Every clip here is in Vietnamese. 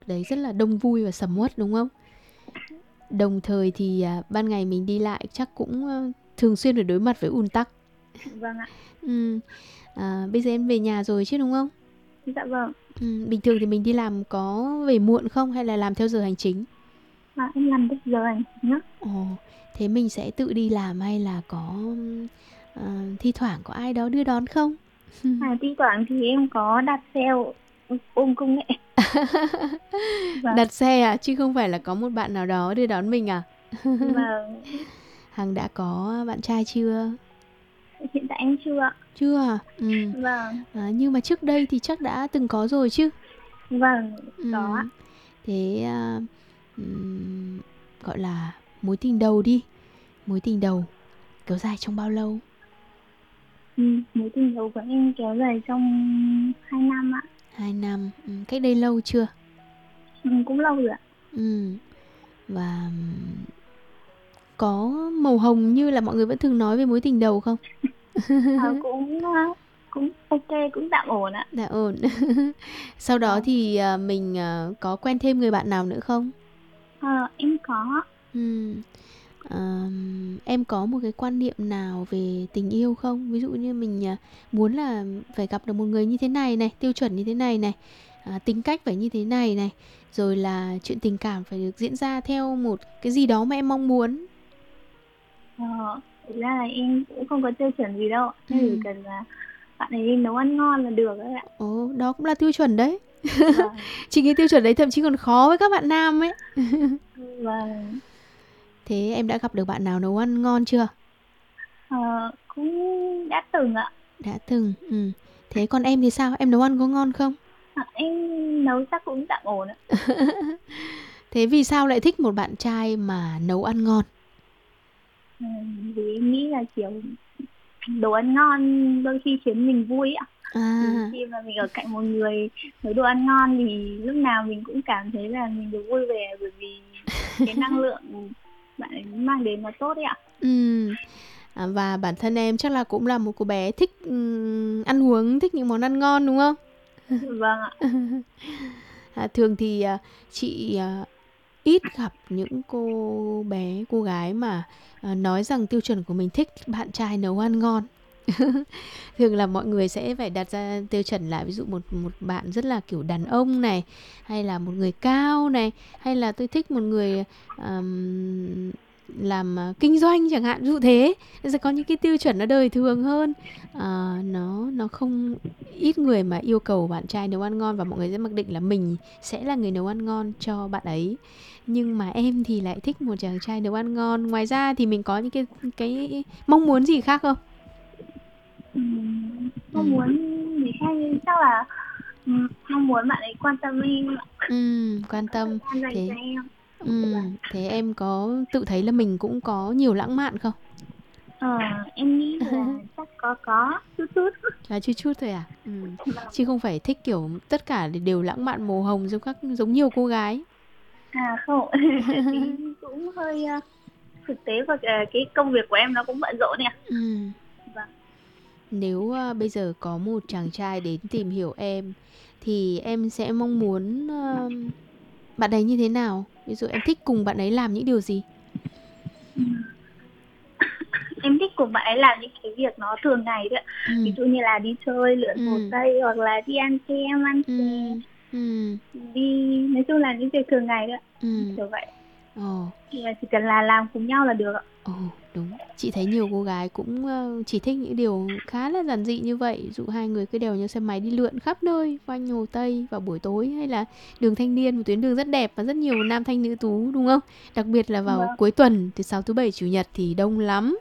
đấy rất là đông vui và sầm uất đúng không? Đồng thời thì ban ngày mình đi lại chắc cũng thường xuyên phải đối mặt với ùn tắc. Vâng ạ. Bây giờ em về nhà rồi chứ đúng không? Dạ vâng. Bình thường thì mình đi làm có về muộn không hay là làm theo giờ hành chính? Em làm bây giờ anh nhá. Ồ, thế mình sẽ tự đi làm hay là có thi thoảng có ai đó đưa đón không? Thi thoảng thì em có đặt xe ôm công nghệ. Vâng. Đặt xe à, chứ không phải là có một bạn nào đó đưa đón mình à? Vâng. Hằng đã có bạn trai chưa? Hiện tại em chưa ạ. Chưa à? Vâng. Nhưng mà trước đây thì chắc đã từng có rồi chứ? Vâng, có ạ. Thế gọi là mối tình đầu đi. Mối tình đầu kéo dài trong bao lâu? Mối tình đầu của em kéo dài trong 2 năm ạ. 2 năm. Cách đây lâu chưa? Cũng lâu rồi ạ. Và có màu hồng như là mọi người vẫn thường nói về mối tình đầu không? Cũng ok, cũng tạm ổn ạ. Dạ ổn. Sau đó thì mình có quen thêm người bạn nào nữa không? Em có. Em có một cái quan niệm nào về tình yêu không? Ví dụ như mình muốn là phải gặp được một người như thế này này, tiêu chuẩn như thế này này, tính cách phải như thế này này, rồi là chuyện tình cảm phải được diễn ra theo một cái gì đó mà em mong muốn. Thực ra là em cũng không có tiêu chuẩn gì đâu. Em chỉ cần là bạn ấy nấu ăn ngon là được đấy ạ. Ồ, đó cũng là tiêu chuẩn đấy. Chị nghĩ tiêu chuẩn đấy thậm chí còn khó với các bạn nam ấy. Vâng. Thế em đã gặp được bạn nào nấu ăn ngon chưa? Cũng đã từng ạ. Đã từng. Thế còn em thì sao? Em nấu ăn có ngon không? Em nấu chắc cũng tạm ổn ạ. Thế vì sao lại thích một bạn trai mà nấu ăn ngon? Vì em nghĩ là kiểu đồ ăn ngon đôi khi khiến mình vui ạ. Thì khi mà mình ở cạnh một người nấu đồ ăn ngon thì lúc nào mình cũng cảm thấy là mình được vui vẻ, bởi vì cái năng lượng bạn ấy mang đến nó tốt đấy ạ. Và bản thân em chắc là cũng là một cô bé thích ăn uống, thích những món ăn ngon đúng không? Vâng ạ. Thường thì chị ít gặp những cô bé, cô gái mà nói rằng tiêu chuẩn của mình thích bạn trai nấu ăn ngon. Thường là mọi người sẽ phải đặt ra tiêu chuẩn là ví dụ một bạn rất là kiểu đàn ông này, hay là một người cao này, hay là tôi thích một người làm kinh doanh chẳng hạn, ví dụ thế. Sẽ có những cái tiêu chuẩn nó đời thường hơn. Nó không, ít người mà yêu cầu bạn trai nấu ăn ngon và mọi người sẽ mặc định là mình sẽ là người nấu ăn ngon cho bạn ấy. Nhưng mà em thì lại thích một chàng trai nấu ăn ngon. Ngoài ra thì mình có những cái mong muốn gì khác không? Mong muốn thì hay chắc là mong muốn bạn ấy quan tâm em. Quan tâm. Dành cho em. Thế em có tự thấy là mình cũng có nhiều lãng mạn không? Em nghĩ là chắc có chút chút. Là chút chút thôi à? Chứ không phải thích kiểu tất cả đều lãng mạn màu hồng giống nhiều cô gái. Không. Tí cũng hơi thực tế và cái công việc của em nó cũng bận rộn nè. Vâng. Nếu bây giờ có một chàng trai đến tìm hiểu em thì em sẽ mong muốn bạn ấy như thế nào? Ví dụ em thích cùng bạn ấy làm những điều gì? Em thích cùng bạn ấy làm những cái việc nó thường ngày thôi ạ. Ví dụ như là đi chơi, lượn hồ Tây, hoặc là đi ăn kem, ăn chè, đi, nói chung là những việc thường ngày thôi ạ. Kiểu vậy. Thì chỉ cần là làm cùng nhau là được ạ. Đúng. Chị thấy nhiều cô gái cũng chỉ thích những điều khá là giản dị như vậy. Ví dụ hai người cứ đèo nhau xe máy đi lượn khắp nơi quanh Hồ Tây vào buổi tối, hay là đường Thanh Niên, một tuyến đường rất đẹp và rất nhiều nam thanh nữ tú đúng không? Đặc biệt là vào cuối tuần, thứ sáu, thứ bảy, chủ nhật thì đông lắm.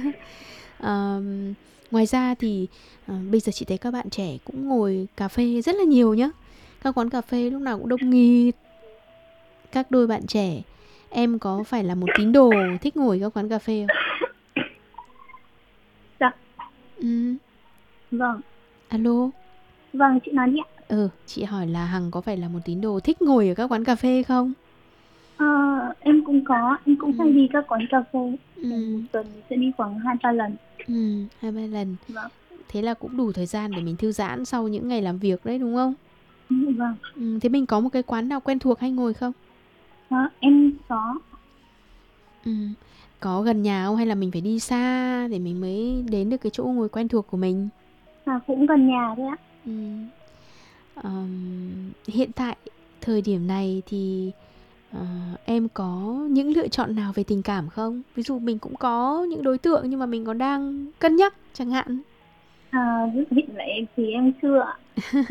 Ngoài ra thì bây giờ chị thấy các bạn trẻ cũng ngồi cà phê rất là nhiều nhá. Các quán cà phê lúc nào cũng đông nghịt. Các đôi bạn trẻ, em có phải là một tín đồ thích ngồi các quán cà phê không? Dạ. Vâng. Alo. Vâng, chị nói đi ạ. Chị hỏi là Hằng có phải là một tín đồ thích ngồi ở các quán cà phê không? Em cũng có, em cũng hay đi các quán cà phê. Một tuần sẽ đi khoảng 2-3 lần. 2-3 lần. Vâng. Thế là cũng đủ thời gian để mình thư giãn sau những ngày làm việc đấy đúng không? Vâng. Thế mình có một cái quán nào quen thuộc hay ngồi không? Em có. Có gần nhà không hay là mình phải đi xa để mình mới đến được cái chỗ ngồi quen thuộc của mình? Cũng gần nhà thôi ạ. Hiện tại thời điểm này thì em có những lựa chọn nào về tình cảm không? Ví dụ mình cũng có những đối tượng nhưng mà mình còn đang cân nhắc chẳng hạn. Hiện tại thì em chưa ạ.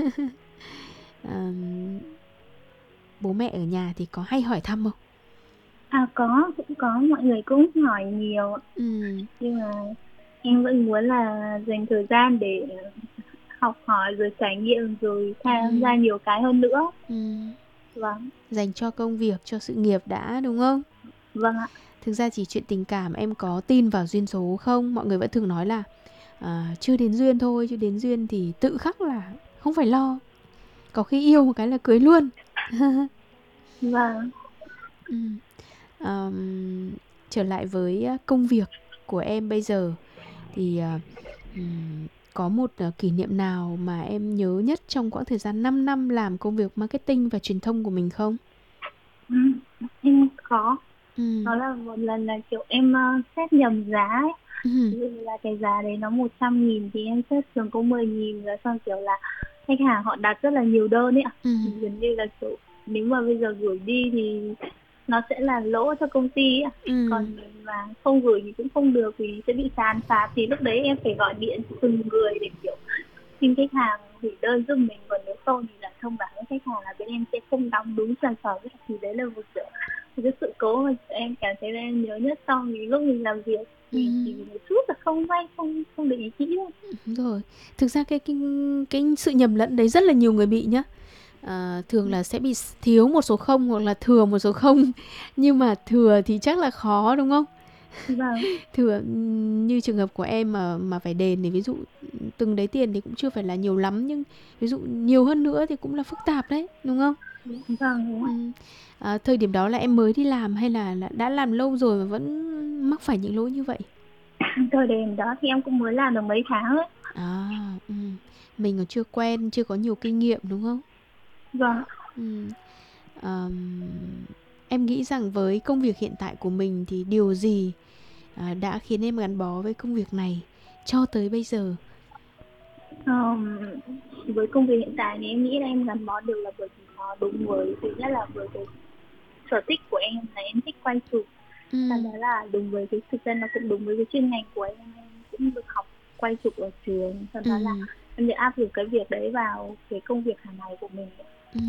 Bố mẹ ở nhà thì có hay hỏi thăm không? Cũng có, mọi người cũng hỏi nhiều ạ. Nhưng mà em vẫn muốn là dành thời gian để học hỏi rồi trải nghiệm rồi tham gia nhiều cái hơn nữa. Vâng. Dành cho công việc, cho sự nghiệp đã, đúng không? Vâng ạ. Thực ra chỉ chuyện tình cảm em có tin vào duyên số không? Mọi người vẫn thường nói là chưa đến duyên thôi, chưa đến duyên thì tự khắc là không phải lo. Có khi yêu một cái là cưới luôn. Vâng. Trở lại với công việc của em bây giờ thì có một kỷ niệm nào mà em nhớ nhất trong quãng thời gian 5 năm làm công việc marketing và truyền thông của mình không? Em có. Đó là một lần là kiểu em xét nhầm giá ấy. Ví dụ là cái giá đấy nó 100.000 thì em xét thường có 10.000, và xong kiểu là khách hàng họ đặt rất là nhiều đơn ấy ạ. Gần như là kiểu nếu mà bây giờ gửi đi thì nó sẽ là lỗ cho công ty ạ. Còn mà không gửi thì cũng không được vì sẽ bị sàn phạt, thì lúc đấy em phải gọi điện từng người để kiểu xin khách hàng hủy đơn giúp mình, còn nếu không thì là thông báo với khách hàng là bên em sẽ không đóng đúng sản phẩm. Thì đấy là một cái sự cố mà em cảm thấy là em nhớ nhất sau lúc mình làm việc. Thì chỉ một chút là không để ý kỹ thôi. Đúng rồi. Thực ra cái sự nhầm lẫn đấy rất là nhiều người bị nhá. Thường là sẽ bị thiếu một số không hoặc là thừa một số không. Nhưng mà thừa thì chắc là khó, đúng không? Vâng. Thừa như trường hợp của em mà phải đền thì ví dụ từng đấy tiền thì cũng chưa phải là nhiều lắm, nhưng ví dụ nhiều hơn nữa thì cũng là phức tạp đấy, đúng không? Vâng. Thời điểm đó là em mới đi làm hay là đã làm lâu rồi mà vẫn mắc phải những lỗi như vậy? Thời điểm đó thì em cũng mới làm được mấy tháng ấy. Mình còn chưa quen, chưa có nhiều kinh nghiệm, đúng không? Vâng. Em nghĩ rằng với công việc hiện tại của mình thì điều gì đã khiến em gắn bó với công việc này cho tới bây giờ? Với công việc hiện tại thì em nghĩ là em gắn bó được là bởi vì nó đúng với, thứ nhất là với cái sở thích của em là em thích quay chụp. Và đó là đúng với cái, thực ra nó cũng đúng với cái chuyên ngành của em cũng được học quay chụp ở trường. Sau đó là em được áp dụng cái việc đấy vào cái công việc hàng ngày của mình.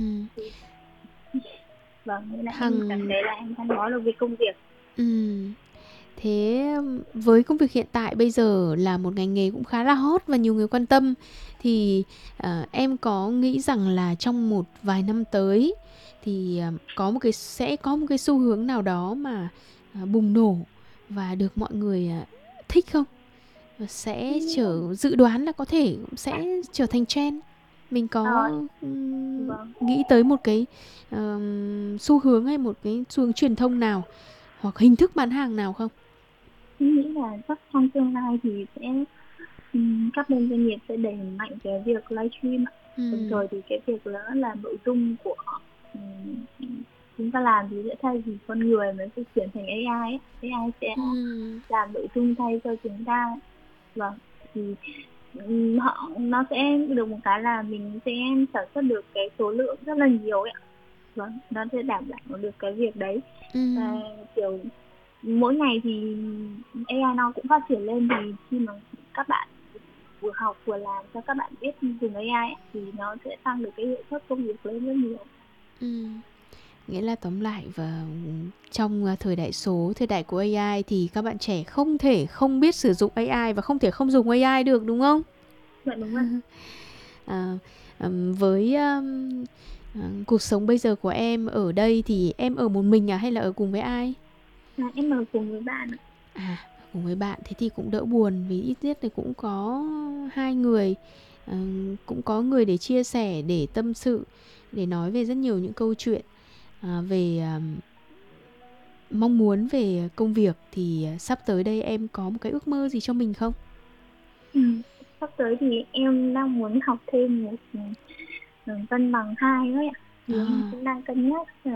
Vâng, nên là em cảm thấy là em gắn bó được với công việc. Thế với công việc hiện tại bây giờ là một ngành nghề cũng khá là hot và nhiều người quan tâm, thì em có nghĩ rằng là trong một vài năm tới thì sẽ có một cái xu hướng nào đó mà bùng nổ và được mọi người thích không? Và sẽ dự đoán là có thể sẽ trở thành trend. Mình có nghĩ tới một cái xu hướng hay một cái xu hướng truyền thông nào hoặc hình thức bán hàng nào không? Em nghĩ là chắc trong tương lai thì các bên doanh nghiệp sẽ đẩy mạnh cái việc livestream ạ. Đồng thời thì cái việc đó là nội dung của chúng ta làm thì sẽ thay vì con người mà sẽ chuyển thành AI ấy. AI sẽ làm nội dung thay cho chúng ta. Vâng, thì nó sẽ được một cái là mình sẽ sản xuất được cái số lượng rất là nhiều ấy ạ. Vâng, nó sẽ đảm bảo được cái việc đấy. Kiểu mỗi ngày thì AI nó cũng phát triển lên, thì khi mà các bạn vừa học vừa làm cho các bạn biết dùng AI ấy, thì nó sẽ tăng được cái hiệu suất công việc lên rất nhiều. Nghĩa là tóm lại, và trong thời đại số, thời đại của AI thì các bạn trẻ không thể không biết sử dụng AI và không thể không dùng AI được, đúng không? Dạ đúng rồi. Với cuộc sống bây giờ của em ở đây thì em ở một mình hay là ở cùng với ai? Em ở cùng với bạn. Cùng với bạn thế thì cũng đỡ buồn, vì ít nhất thì cũng có hai người, cũng có người để chia sẻ, để tâm sự, để nói về rất nhiều những câu chuyện về mong muốn về công việc. Thì sắp tới đây em có một cái ước mơ gì cho mình không? Sắp tới thì em đang muốn học thêm một cân bằng hai thôi ạ. Thì À. em cũng đang cân nhắc